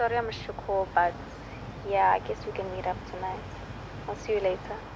sorry I missed your call, but yeah, I guess we can meet up tonight. I'll see you later.